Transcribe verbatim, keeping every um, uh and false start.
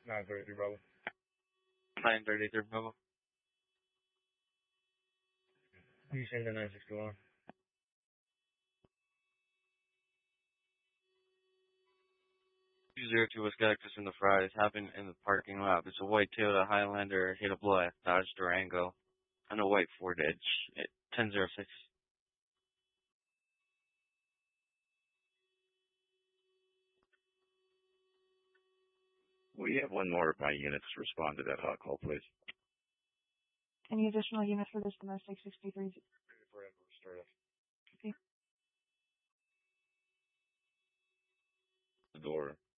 nine thirty-three, Bravo. nine thirty-three, Bravo. You send the nine sixty-one. two zero two West Cactus in the Fries happened in the parking lot. It's a white Toyota Highlander hit a black Dodge Durango and a white Ford Edge. ten zero six. We have one more of my units respond to that hot call, please. Any additional units for this domestic sixty-three? Okay. The door.